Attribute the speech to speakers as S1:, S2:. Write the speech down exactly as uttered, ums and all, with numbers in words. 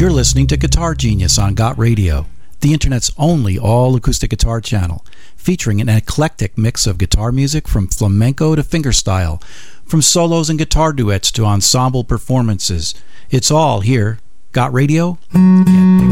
S1: You're listening to Guitar Genius on Got Radio, the internet's only all-acoustic guitar channel, featuring an eclectic mix of guitar music from flamenco to fingerstyle, from solos and guitar duets to ensemble performances. It's all here. Got Radio? Get